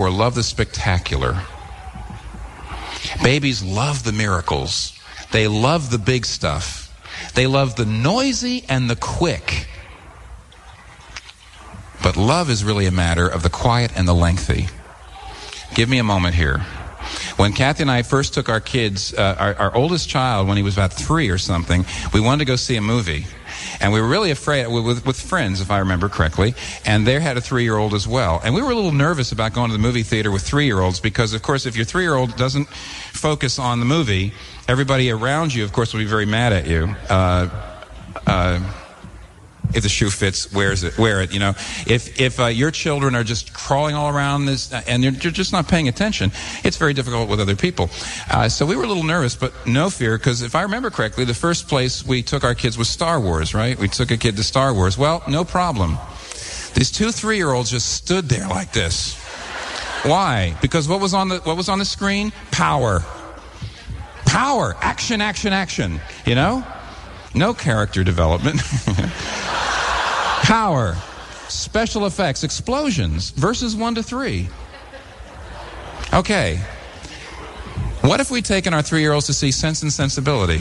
or love the spectacular. Babies love the miracles. They love the big stuff. They love the noisy and the quick. But love is really a matter of the quiet and the lengthy. Give me a moment here. When Kathy and I first took our kids, our oldest child, when he was about 3 or something, we wanted to go see a movie. And we were really afraid, with friends, if I remember correctly, and they had a 3-year-old as well. And we were a little nervous about going to the movie theater with 3-year-olds because, of course, if your 3-year-old doesn't focus on the movie, everybody around you, of course, will be very mad at you. If the shoe fits, wear it, you know. If your children are just crawling all around this and you're just not paying attention, it's very difficult with other people. So we were a little nervous, but no fear, because if I remember correctly, the first place we took our kids was Star Wars, right? We took a kid to Star Wars. Well, no problem. These 2 3-year-olds just stood there like this. Why? Because what was on the screen? Power. Power. Action, action, action. You know? No character development. Power, special effects, explosions, verses 1 to 3. Okay. What if we'd taken our 3-year-olds to see Sense and Sensibility?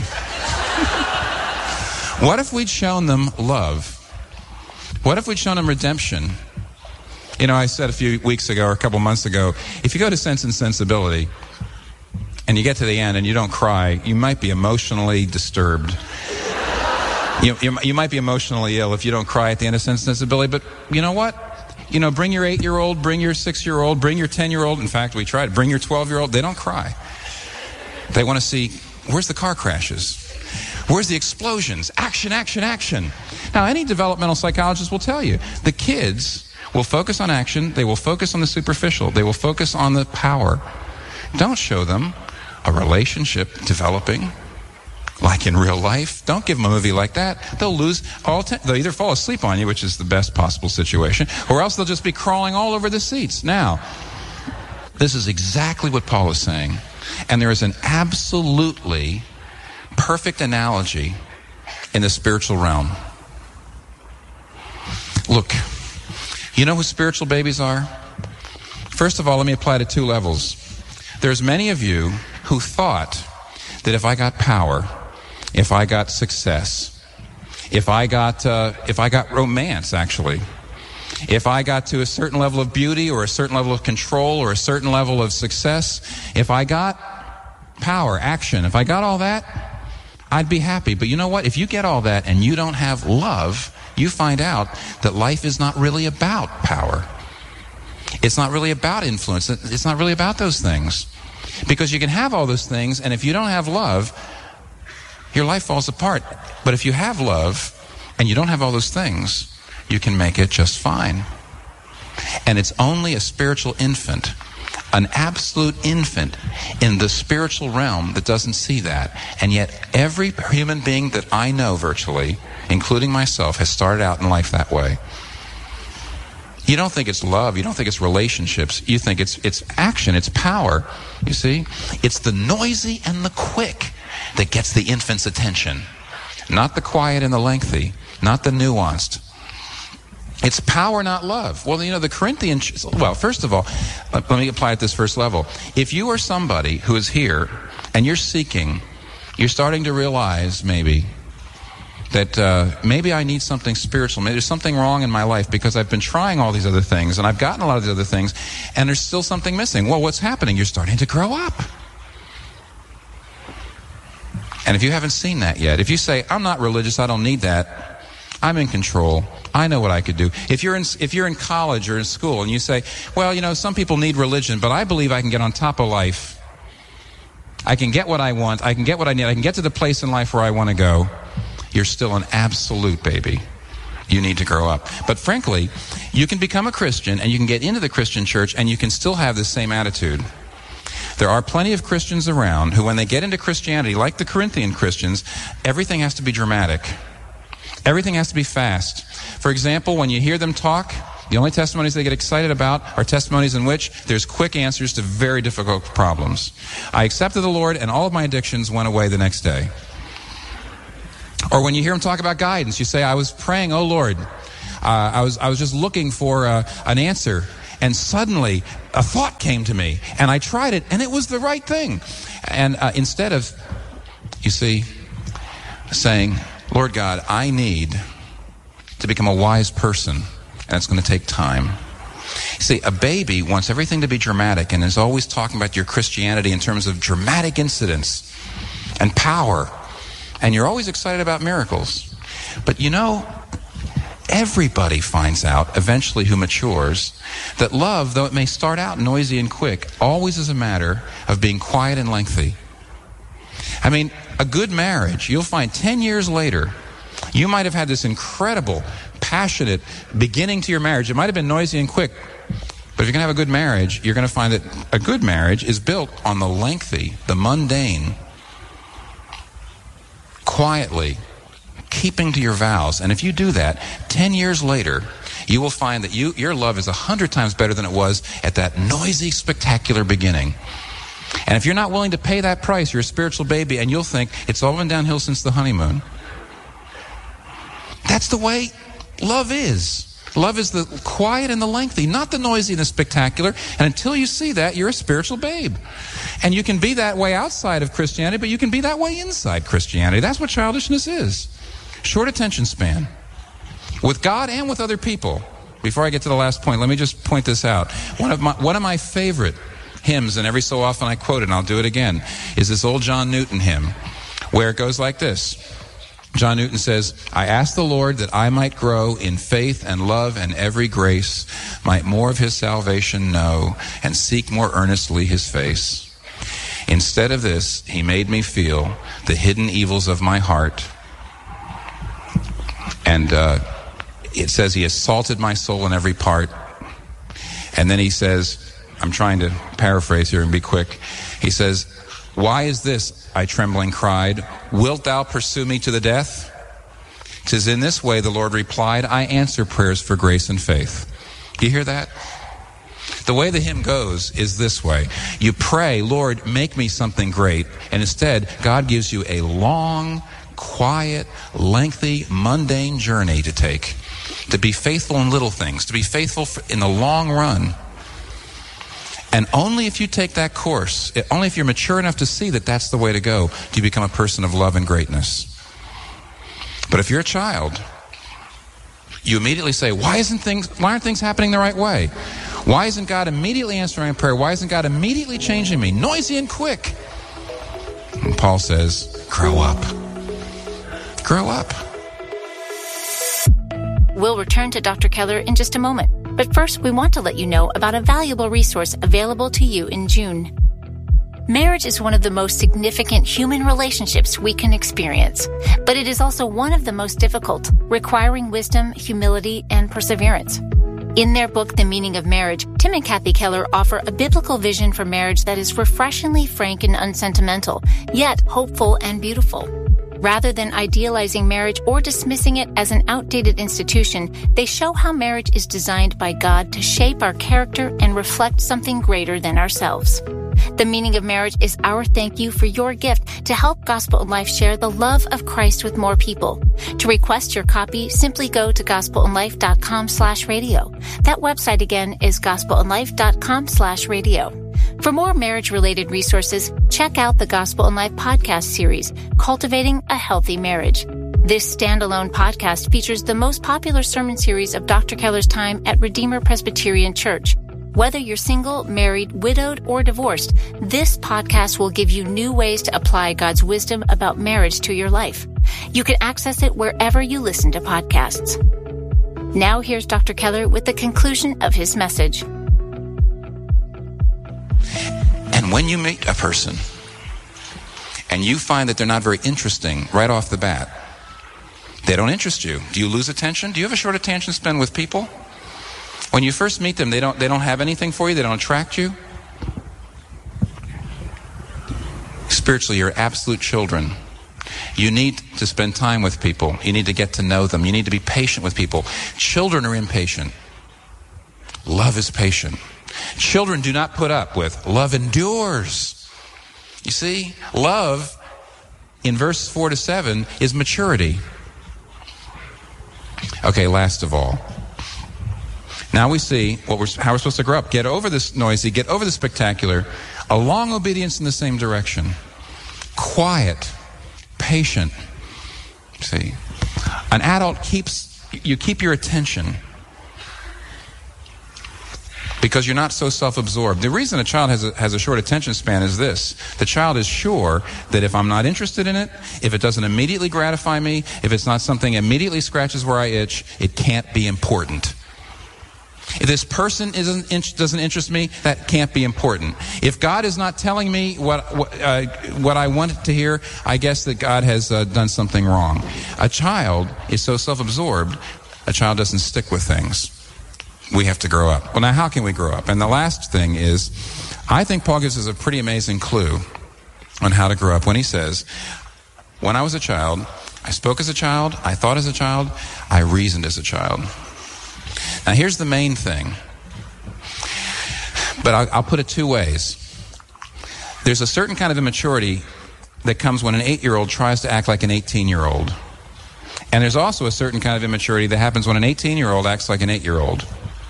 What if we'd shown them love? What if we'd shown them redemption? You know, I said a few weeks ago or a couple months ago, if you go to Sense and Sensibility and you get to the end and you don't cry, you might be emotionally disturbed. You might be emotionally ill if you don't cry at the end of Sense and Sensibility, but you know what? You know, bring your 8-year-old, bring your 6-year-old, bring your 10-year-old. In fact, we tried. Bring your 12-year-old. They don't cry. They want to see, where's the car crashes? Where's the explosions? Action, action, action. Now, any developmental psychologist will tell you, the kids will focus on action. They will focus on the superficial. They will focus on the power. Don't show them a relationship developing like in real life. Don't give them a movie like that. They'll lose they'll either fall asleep on you, which is the best possible situation, or else they'll just be crawling all over the seats. Now, this is exactly what Paul is saying. And there is an absolutely perfect analogy in the spiritual realm. Look, you know who spiritual babies are? First of all, let me apply to 2 levels. There's many of you who thought that if I got power, if I got success, if I got romance, actually, if I got to a certain level of beauty or a certain level of control or a certain level of success, if I got power, action, if I got all that, I'd be happy. But you know what? If you get all that and you don't have love, you find out that life is not really about power. It's not really about influence. It's not really about those things. Because you can have all those things, and if you don't have love, your life falls apart. But if you have love, and you don't have all those things, you can make it just fine. And it's only a spiritual infant, an absolute infant in the spiritual realm that doesn't see that. And yet every human being that I know virtually, including myself, has started out in life that way. You don't think it's love. You don't think it's relationships. You think it's action. It's power. You see? It's the noisy and the quick that gets the infant's attention. Not the quiet and the lengthy. Not the nuanced. It's power, not love. Well, you know, the Corinthians... Well, first of all, let me apply at this first level. If you are somebody who is here and you're seeking, you're starting to realize maybe that maybe I need something spiritual. Maybe there's something wrong in my life because I've been trying all these other things and I've gotten a lot of these other things and there's still something missing. Well, what's happening? You're starting to grow up. And if you haven't seen that yet, if you say, I'm not religious, I don't need that, I'm in control, I know what I could do. If you're in college or in school and you say, well, you know, some people need religion, but I believe I can get on top of life. I can get what I want, I can get what I need, I can get to the place in life where I want to go. You're still an absolute baby. You need to grow up. But frankly, you can become a Christian and you can get into the Christian church and you can still have the same attitude. There are plenty of Christians around who, when they get into Christianity, like the Corinthian Christians, everything has to be dramatic. Everything has to be fast. For example, when you hear them talk, the only testimonies they get excited about are testimonies in which there's quick answers to very difficult problems. I accepted the Lord and all of my addictions went away the next day. Or when you hear them talk about guidance, you say, I was praying, oh Lord, I was just looking for an answer, and suddenly a thought came to me, and I tried it, and it was the right thing. And instead of, you see, saying, Lord God, I need to become a wise person, and it's going to take time. See, a baby wants everything to be dramatic and is always talking about your Christianity in terms of dramatic incidents and power. And you're always excited about miracles. But you know, everybody finds out eventually who matures that love, though it may start out noisy and quick, always is a matter of being quiet and lengthy. I mean, a good marriage, you'll find 10 years later, you might have had this incredible, passionate beginning to your marriage. It might have been noisy and quick, but if you're going to have a good marriage, you're going to find that a good marriage is built on the lengthy, the mundane, quietly, keeping to your vows. And if you do that, 10 years later, you will find that your love is 100 times better than it was at that noisy, spectacular beginning. And if you're not willing to pay that price, you're a spiritual baby, and you'll think it's all been downhill since the honeymoon. That's the way love is. Love is the quiet and the lengthy, not the noisy and the spectacular. And until you see that, you're a spiritual babe. And you can be that way outside of Christianity, but you can be that way inside Christianity. That's what childishness is. Short attention span. With God and with other people. Before I get to the last point, let me just point this out. One of my favorite hymns, and every so often I quote it, and I'll do it again, is this old John Newton hymn, where it goes like this. John Newton says, I ask the Lord that I might grow in faith and love and every grace, might more of his salvation know, and seek more earnestly his face. Instead of this, he made me feel the hidden evils of my heart. And it says he assaulted my soul in every part. And then he says, I'm trying to paraphrase here and be quick. He says, why is this? I trembling cried, wilt thou pursue me to the death? 'Tis in this way, the Lord replied, I answer prayers for grace and faith. Do you hear that? The way the hymn goes is this way. You pray, Lord, make me something great. And instead, God gives you a long, quiet, lengthy, mundane journey to take. To be faithful in little things. To be faithful in the long run. And only if you take that course, only if you're mature enough to see that that's the way to go, do you become a person of love and greatness. But if you're a child, you immediately say, why aren't things happening the right way? Why isn't God immediately answering my prayer? Why isn't God immediately changing me? Noisy and quick. And Paul says, grow up. Grow up. We'll return to Dr. Keller in just a moment. But first, we want to let you know about a valuable resource available to you in June. Marriage is one of the most significant human relationships we can experience, but it is also one of the most difficult, requiring wisdom, humility, and perseverance. In their book, The Meaning of Marriage, Tim and Kathy Keller offer a biblical vision for marriage that is refreshingly frank and unsentimental, yet hopeful and beautiful. Rather than idealizing marriage or dismissing it as an outdated institution, they show how marriage is designed by God to shape our character and reflect something greater than ourselves. The Meaning of Marriage is our thank you for your gift to help Gospel in Life share the love of Christ with more people. To request your copy, simply go to gospelinlife.com/radio. That website again is gospelinlife.com/radio. For more marriage-related resources, check out the Gospel in Life podcast series, Cultivating a Healthy Marriage. This standalone podcast features the most popular sermon series of Dr. Keller's time at Redeemer Presbyterian Church. Whether you're single, married, widowed, or divorced, this podcast will give you new ways to apply God's wisdom about marriage to your life. You can access it wherever you listen to podcasts. Now here's Dr. Keller with the conclusion of his message. And when you meet a person and you find that they're not very interesting right off the bat, they don't interest you. Do you lose attention? Do you have a short attention span with people? When you first meet them, they don't have anything for you, they don't attract you. Spiritually, you're absolute children. You need to spend time with people. You need to get to know them. You need to be patient with people. Children are impatient. Love is patient. Children do not put up with. Love endures. You see, love in verses 4 to 7 is maturity. Okay, last of all, Now we see how we're supposed to grow up. Get over this noisy, get over the spectacular, a long obedience in the same direction. Quiet, patient. See, an adult keep your attention because you're not so self-absorbed. The reason a child has a short attention span is this. The child is sure that if I'm not interested in it, if it doesn't immediately gratify me, if it's not something immediately scratches where I itch, it can't be important. If this person doesn't interest me, that can't be important. If God is not telling me what I want to hear, I guess that God has done something wrong. A child is so self-absorbed, a child doesn't stick with things. We have to grow up. Well, now how can we grow up? And the last thing is, I think Paul gives us a pretty amazing clue on how to grow up when he says, when I was a child, I spoke as a child, I thought as a child, I reasoned as a child. Now here's the main thing, but I'll put it two ways. There's a certain kind of immaturity that comes when an 8-year-old tries to act like an 18-year-old. And there's also a certain kind of immaturity that happens when an 18-year-old acts like an 8-year-old.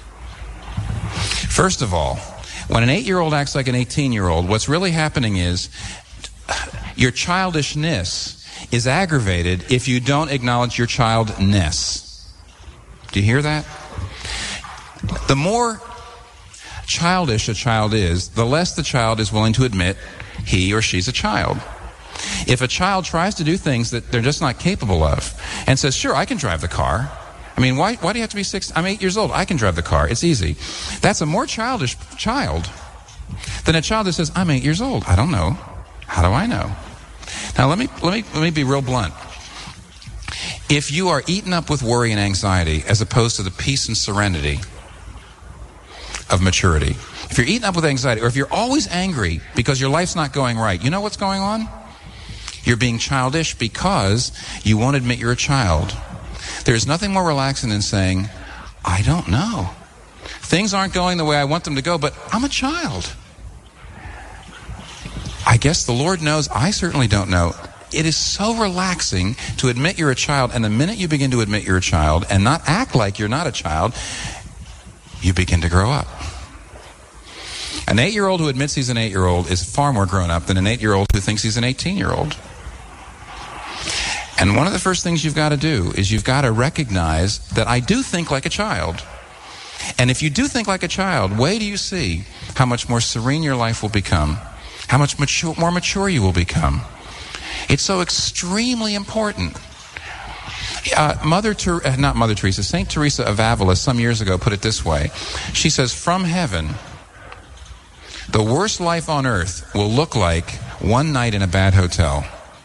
First of all, when an 8-year-old acts like an 18-year-old, what's really happening is your childishness is aggravated if you don't acknowledge your childness. Do you hear that? The more childish a child is, the less the child is willing to admit he or she's a child. If a child tries to do things that they're just not capable of and says, sure, I can drive the car. I mean, why do you have to be 6? I'm 8 years old. I can drive the car. It's easy. That's a more childish child than a child that says, I'm 8 years old. I don't know. How do I know? Now, let me be real blunt. If you are eaten up with worry and anxiety as opposed to the peace and serenity of maturity, if you're eaten up with anxiety, or if you're always angry because your life's not going right, you know what's going on? You're being childish because you won't admit you're a child. There's nothing more relaxing than saying, I don't know. Things aren't going the way I want them to go, but I'm a child. I guess the Lord knows. I certainly don't know. It is so relaxing to admit you're a child, and the minute you begin to admit you're a child and not act like you're not a child, you begin to grow up. An 8-year-old who admits he's an 8-year-old is far more grown up than an 8-year-old who thinks he's an 18-year-old. And one of the first things you've got to do is you've got to recognize that I do think like a child. And if you do think like a child, wait till you see how much more serene your life will become, how much more mature you will become. It's so extremely important. Saint Teresa of Avila some years ago put it this way. She says, from heaven, the worst life on earth will look like one night in a bad hotel.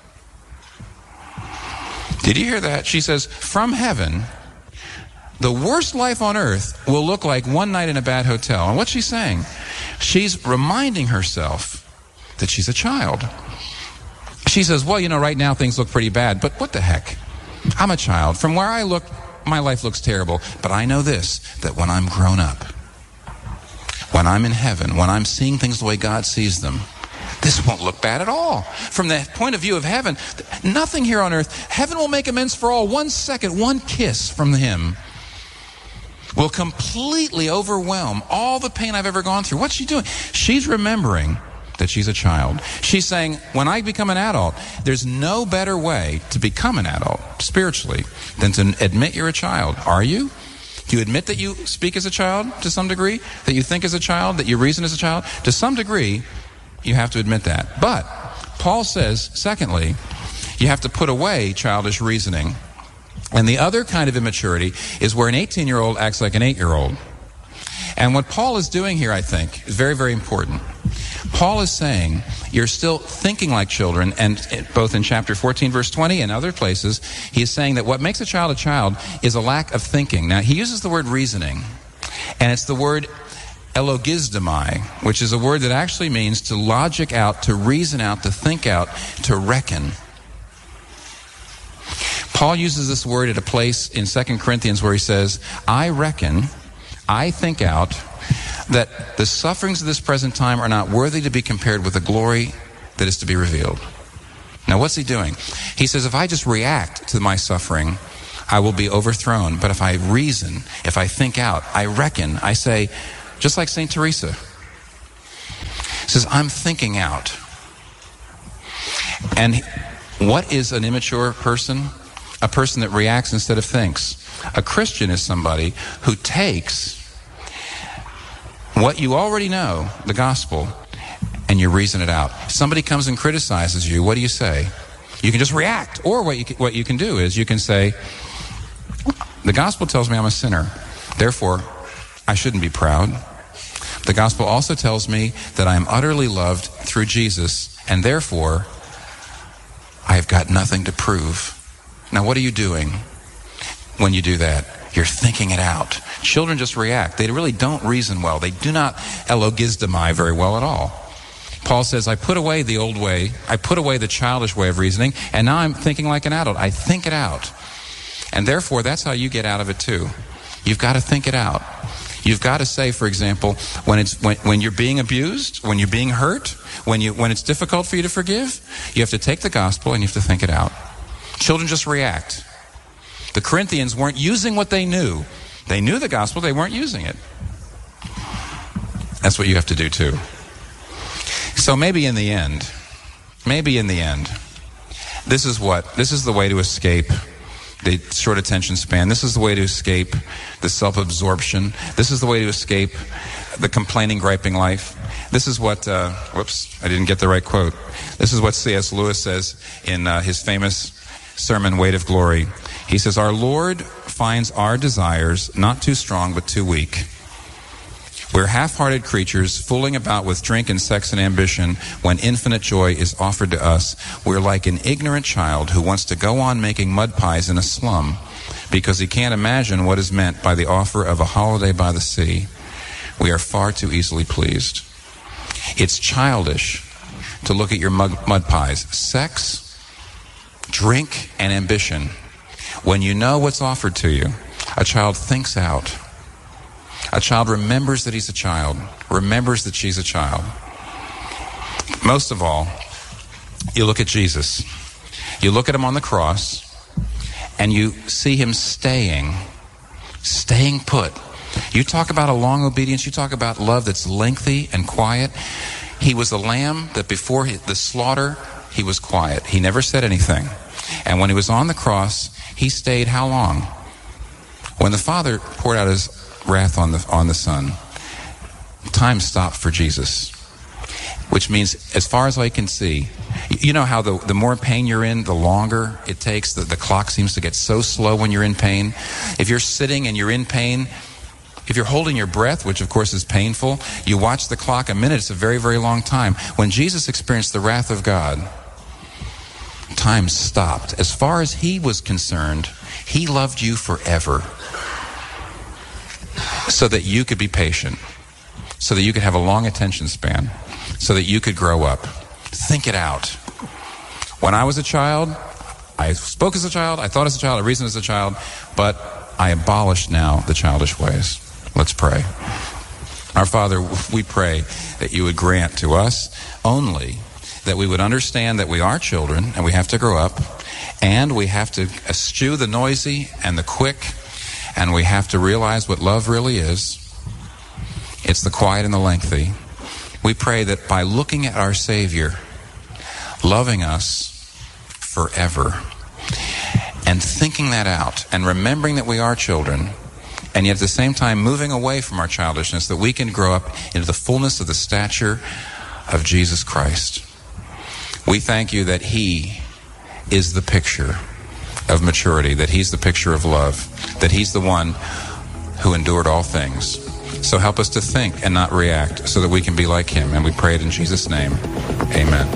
Did you hear that? She says, from heaven, the worst life on earth will look like one night in a bad hotel. And what's she saying? She's reminding herself that she's a child. She says, well, right now things look pretty bad, but what the heck? I'm a child. From where I look, my life looks terrible. But I know this, that when I'm grown up, when I'm in heaven, when I'm seeing things the way God sees them, this won't look bad at all. From the point of view of heaven, nothing here on earth, heaven will make amends for all. 1 second, one kiss from him will completely overwhelm all the pain I've ever gone through. What's she doing? She's remembering that she's a child. She's saying, when I become an adult, there's no better way to become an adult, spiritually, than to admit you're a child. Are you? Do you admit that you speak as a child to some degree? That you think as a child? That you reason as a child? To some degree, you have to admit that. But Paul says, secondly, you have to put away childish reasoning. And the other kind of immaturity is where an 18-year-old acts like an 8-year-old. And what Paul is doing here, I think, is very, very important. Paul is saying you're still thinking like children, and both in chapter 14, verse 20 and other places, he is saying that what makes a child is a lack of thinking. Now, he uses the word reasoning, and it's the word elogisdemai, which is a word that actually means to logic out, to reason out, to think out, to reckon. Paul uses this word at a place in 2 Corinthians where he says, I reckon, I think out, that the sufferings of this present time are not worthy to be compared with the glory that is to be revealed. Now, what's he doing? He says, if I just react to my suffering, I will be overthrown. But if I reason, if I think out, I reckon, I say, just like St. Teresa says, I'm thinking out. And what is an immature person? A person that reacts instead of thinks. A Christian is somebody who takes what you already know, the gospel, and you reason it out. If somebody comes and criticizes you, what do you say? You can just react. Or what you can do is you can say, the gospel tells me I'm a sinner. Therefore, I shouldn't be proud. The gospel also tells me that I am utterly loved through Jesus, and therefore, I have got nothing to prove. Now, what are you doing when you do that? You're thinking it out. Children just react. They really don't reason well. They do not elogisdemai very well at all. Paul says, I put away the old way, I put away the childish way of reasoning, and now I'm thinking like an adult. I think it out. And therefore, that's how you get out of it too. You've got to think it out. You've got to say, for example, when you're being abused, when you're being hurt, when it's difficult for you to forgive, you have to take the gospel and you have to think it out. Children just react. The Corinthians weren't using what they knew. They knew the gospel, they weren't using it. That's what you have to do too. So maybe in the end, this is the way to escape the short attention span. This is the way to escape the self-absorption. This is the way to escape the complaining, griping life. This is what, I didn't get the right quote. This is what C.S. Lewis says in his famous sermon, Weight of Glory. He says, our Lord finds our desires not too strong but too weak. We're half-hearted creatures fooling about with drink and sex and ambition when infinite joy is offered to us. We're like an ignorant child who wants to go on making mud pies in a slum because he can't imagine what is meant by the offer of a holiday by the sea. We are far too easily pleased. It's childish to look at your mud pies. Sex, drink, and ambition. When you know what's offered to you, a child thinks out. A child remembers that he's a child, remembers that she's a child. Most of all, you look at Jesus. You look at him on the cross, and you see him staying put. You talk about a long obedience, you talk about love that's lengthy and quiet. He was a lamb that before the slaughter, he was quiet. He never said anything. And when he was on the cross, he stayed how long? When the Father poured out his wrath on the Son, time stopped for Jesus. Which means, as far as I can see, you know how the more pain you're in, the longer it takes. The clock seems to get so slow when you're in pain. If you're sitting and you're in pain, if you're holding your breath, which of course is painful, you watch the clock, a minute, it's a very, very long time. When Jesus experienced the wrath of God, time stopped. As far as he was concerned, he loved you forever so that you could be patient, so that you could have a long attention span, so that you could grow up. Think it out. When I was a child, I spoke as a child, I thought as a child, I reasoned as a child, but I abolished now the childish ways. Let's pray. Our Father, we pray that you would grant to us only that we would understand that we are children and we have to grow up, and we have to eschew the noisy and the quick, and we have to realize what love really is. It's the quiet and the lengthy. We pray that by looking at our Savior, loving us forever, and thinking that out, and remembering that we are children, and yet at the same time moving away from our childishness, that we can grow up into the fullness of the stature of Jesus Christ. We thank you that he is the picture of maturity, that he's the picture of love, that he's the one who endured all things. So help us to think and not react so that we can be like him. And we pray it in Jesus' name. Amen.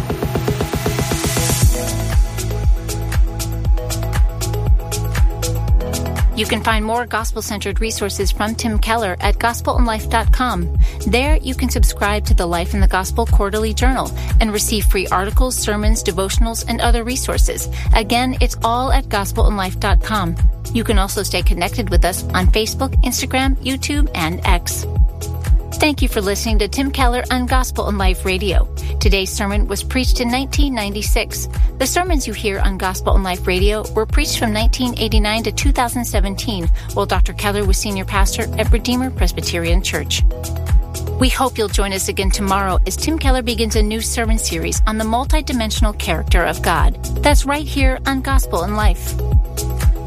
You can find more gospel-centered resources from Tim Keller at gospelandlife.com. There, you can subscribe to the Life in the Gospel Quarterly Journal and receive free articles, sermons, devotionals, and other resources. Again, it's all at gospelandlife.com. You can also stay connected with us on Facebook, Instagram, YouTube, and X. Thank you for listening to Tim Keller on Gospel and Life Radio. Today's sermon was preached in 1996. The sermons you hear on Gospel and Life Radio were preached from 1989 to 2017, while Dr. Keller was senior pastor at Redeemer Presbyterian Church. We hope you'll join us again tomorrow as Tim Keller begins a new sermon series on the multidimensional character of God. That's right here on Gospel and Life.